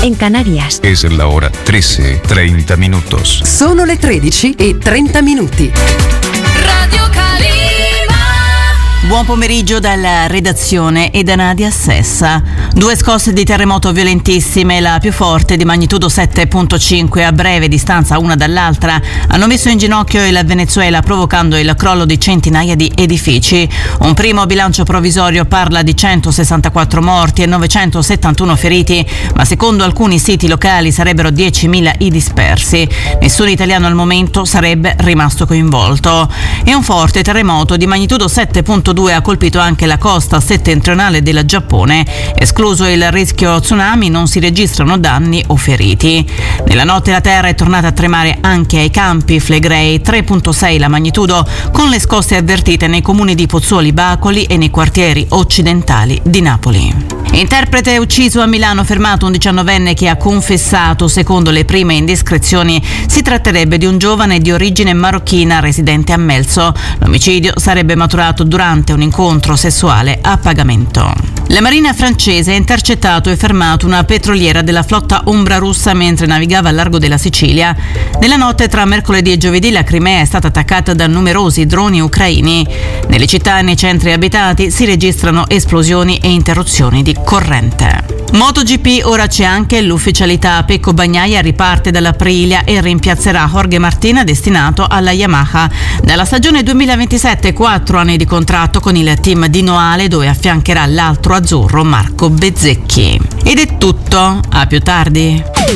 en Canarias. Es la hora 13:30 minutos. Sono le 13:30. Radio Calima. Buon pomeriggio dalla redazione e da Nadia Sessa. 2 scosse di terremoto violentissime, la più forte di magnitudo 7.5 a breve distanza una dall'altra, hanno messo in ginocchio il Venezuela, provocando il crollo di centinaia di edifici. Un primo bilancio provvisorio parla di 164 morti e 971 feriti, ma secondo alcuni siti locali sarebbero 10.000 i dispersi. Nessun italiano al momento sarebbe rimasto coinvolto. E un forte terremoto di magnitudo 7.2 ha colpito anche la costa settentrionale del Giappone. Escluso il rischio tsunami, non si registrano danni o feriti. Nella notte la terra è tornata a tremare anche ai Campi Flegrei, 3.6 la magnitudo, con le scosse avvertite nei comuni di Pozzuoli Bacoli e nei quartieri occidentali di Napoli. Interprete ucciso a Milano, fermato un 19enne che ha confessato. Secondo le prime indiscrezioni si tratterebbe di un giovane di origine marocchina residente a Melzo. L'omicidio sarebbe maturato durante un incontro sessuale a pagamento. La marina francese ha intercettato e fermato una petroliera della flotta ombra russa mentre navigava al largo della Sicilia. Nella notte tra mercoledì e giovedì la Crimea è stata attaccata da numerosi droni ucraini. Nelle città e nei centri abitati si registrano esplosioni e interruzioni di corrente. MotoGP, ora c'è anche l'ufficialità. Pecco Bagnaia riparte dalla Aprilia e rimpiazzerà Jorge Martin, destinato alla Yamaha. Dalla stagione 2027 4 anni di contratto con il team di Noale, dove affiancherà l'altro azzurro Marco Bezzecchi. Ed è tutto, a più tardi.